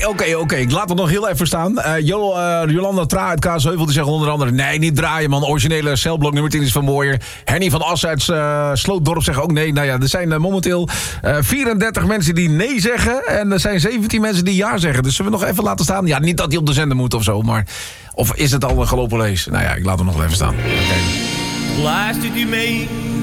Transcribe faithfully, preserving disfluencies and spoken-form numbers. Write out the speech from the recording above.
oké, oké, oké. Ik laat het nog heel even staan. Uh, Jol, uh, Jolanda Tra uit Kaasheuvel die zegt onder andere... nee, niet draaien, man. Originele celblok nummer tien is van mooier. Henny van Assen uit uh, Slootdorp zegt ook nee. Nou ja, er zijn uh, momenteel uh, vierendertig mensen die nee zeggen... en er zijn zeventien mensen die ja zeggen. Dus zullen we nog even laten staan? Ja, niet dat hij op de zender moet of zo, maar... of is het al een gelopen lees? Nou ja, ik laat hem nog even staan. Okay. Luistert u mee